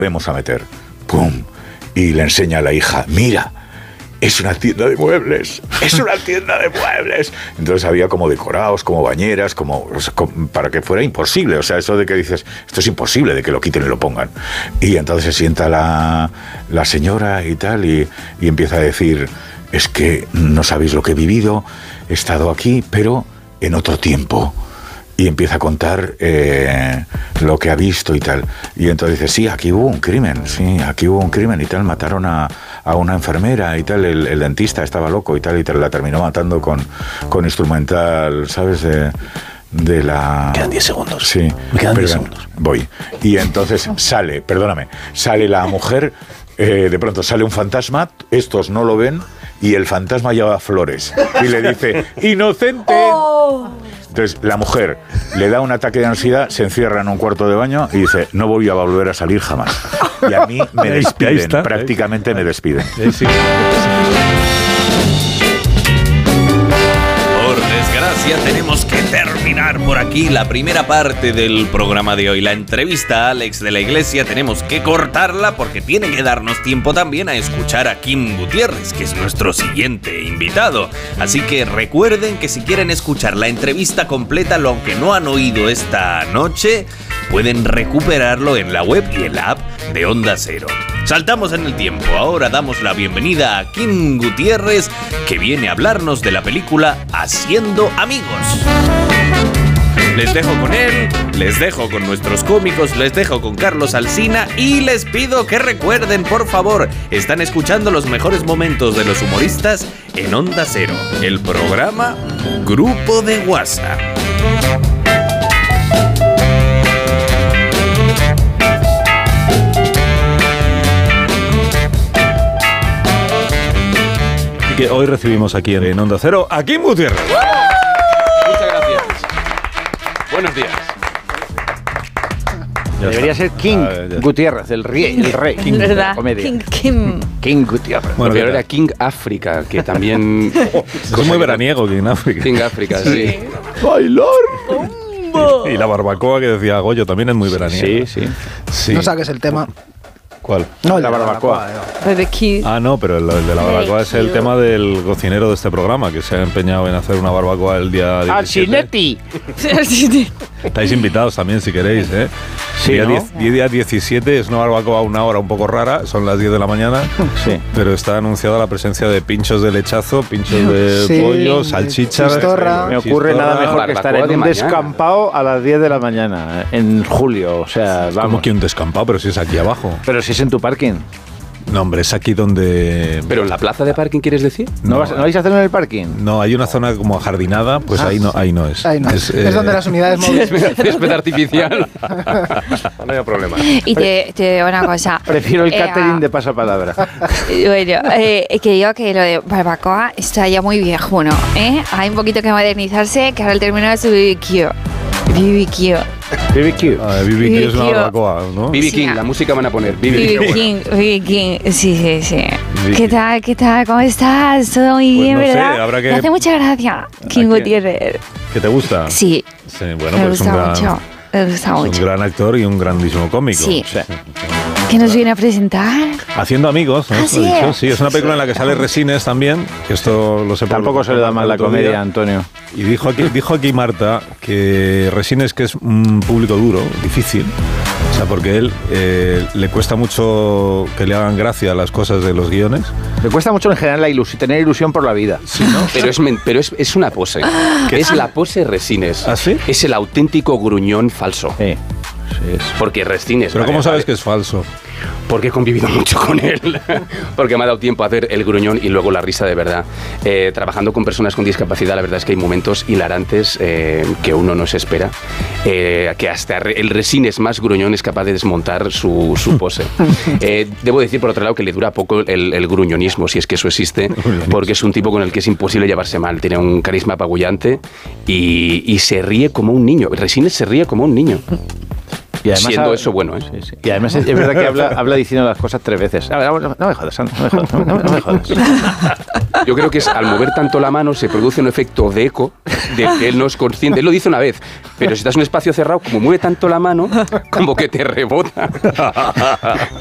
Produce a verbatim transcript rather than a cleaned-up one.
vamos a meter. ¡Pum! Y le enseña a la hija, mira, es una tienda de muebles, es una tienda de muebles. Entonces había como decorados, como bañeras, como, o sea, como para que fuera imposible. O sea, eso de que dices, esto es imposible de que lo quiten y lo pongan. Y entonces se sienta la, la señora y tal, y, y empieza a decir, es que no sabéis lo que he vivido, he estado aquí, pero en otro tiempo. Y empieza a contar eh, lo que ha visto y tal. Y entonces dice, sí, aquí hubo un crimen, sí, aquí hubo un crimen y tal, mataron a, a una enfermera y tal, el, el dentista estaba loco y tal, y tal, la terminó matando con, con instrumental, ¿sabes? De, de la... Me quedan diez segundos. Sí. Me quedan diez Pero, segundos. Voy. Y entonces sale, perdóname, sale la mujer, eh, de pronto sale un fantasma, estos no lo ven, y el fantasma lleva flores. Y le dice, ¡inocente! Oh. Entonces la mujer le da un ataque de ansiedad, se encierra en un cuarto de baño y dice, no voy a volver a salir jamás. Y a mí me despiden, está, prácticamente me despiden. Sí, sí. Por desgracia tenemos que terminar por aquí la primera parte del programa de hoy. La entrevista a Alex de la Iglesia tenemos que cortarla porque tiene que darnos tiempo también a escuchar a Kim Gutiérrez, que es nuestro siguiente invitado. Así que recuerden que si quieren escuchar la entrevista completa, lo que no han oído esta noche, pueden recuperarlo en la web y en la app de Onda Cero. Saltamos en el tiempo. Ahora damos la bienvenida a Kim Gutiérrez, que viene a hablarnos de la película Haciendo Amigos. Les dejo con él, les dejo con nuestros cómicos, les dejo con Carlos Alsina y les pido que recuerden, por favor, están escuchando los mejores momentos de los humoristas en Onda Cero, el programa Grupo de WhatsApp. Que hoy recibimos aquí en Onda Cero a Kim Gutiérrez. Muchas gracias. Buenos días. Ya Debería está. ser King ah, Gutiérrez, el rey, el rey King de la comedia. King, Kim. King Gutiérrez. Bueno, pero era King África, que también... Oh, es muy veraniego, King África. King África, sí. ¡Bailar! Y la barbacoa que decía Goyo también es muy veraniego. Sí, sí, sí. No saques el tema. ¿Cuál? No, el de la barbacoa. Barbecue. Ah, no, pero el, el de la barbacoa es el tema del cocinero de este programa, que se ha empeñado en hacer una barbacoa el día diecisiete. ¡Alcinetti! Estáis invitados también si queréis, ¿eh? Sí, día, ¿no? diez, día diecisiete es una barbacoa a una hora un poco rara, son las diez de la mañana, sí. Pero está anunciada la presencia de pinchos de lechazo, pinchos de sí, pollo, salchichas. Chistorra. Me ocurre chistorra, nada mejor que estar en un de descampado a las diez de la mañana, en julio, o sea, vamos. ¿Cómo que un descampado? Pero si es aquí abajo. Pero si es en tu parking. No, hombre, es aquí donde... ¿Pero en la plaza de parking quieres decir? ¿No, No, vas, ¿no vais a hacerlo en el parking? No, hay una zona como ajardinada, pues ah, ahí no, ahí no es. Ahí no. Es, es eh, donde las unidades móviles... Césped artificial. No hay problema. Y te, te digo una cosa. Prefiero el eh, catering de pasapalabra. Bueno, eh, que digo que lo de barbacoa está ya muy viejo, ¿no? ¿Eh? Hay un poquito que modernizarse, que ahora el término es B B Q. B B Q. B B Q. Ah, B B Q es una barbacoa, ¿no? B B King, la música van a poner. B B King, B B King. Sí, sí, sí. ¿Qué tal? ¿Qué tal? ¿Cómo estás? Todo muy pues bien, no ¿verdad? Sé, habrá que... Me hace mucha gracia, King Gutiérrez. ¿Que te gusta? Sí. Sí, bueno, me pues gusta un gran, mucho. Me gusta mucho. Es un gran actor y un grandísimo cómico. Sí. sí. ¿Qué nos viene a presentar? Haciendo Amigos, ¿no? ¿Ah, sí? Dicho? Sí, es una película en la que sale Resines también, que esto lo sé. Tampoco se le da mal la comedia, día. Antonio. Y dijo aquí, dijo aquí Marta que Resines que es un público duro, difícil, o sea, porque él eh, le cuesta mucho que le hagan gracia las cosas de los guiones. Le cuesta mucho en general la ilusión, tener ilusión por la vida. Sí, ¿no? Pero es, pero es, es una pose. ¿Qué es la pose Resines? ¿Ah, sí? Es el auténtico gruñón falso. Sí. Sí, es. Porque Resines... ¿Pero vale, cómo sabes vale. que es falso? Porque he convivido mucho con él. Porque me ha dado tiempo a hacer el gruñón y luego la risa de verdad. Eh, trabajando con personas con discapacidad, la verdad es que hay momentos hilarantes eh, que uno no se espera. Eh, que hasta el Resines más gruñón es capaz de desmontar su, su pose. Eh, debo decir, por otro lado, que le dura poco el, el gruñonismo, si es que eso existe, porque es un tipo con el que es imposible llevarse mal. Tiene un carisma apabullante y, y se ríe como un niño. Resines se ríe como un niño. Y además siendo habla, eso bueno, ¿eh? Sí, sí. Y además es, es verdad que habla, habla diciendo las cosas tres veces. No, no, no me jodas, no me jodas, no, no, no me jodas. Yo creo que es al mover tanto la mano se produce un efecto de eco de que él no es consciente. Él lo dice una vez, pero si estás en un espacio cerrado, como mueve tanto la mano, como que te rebota.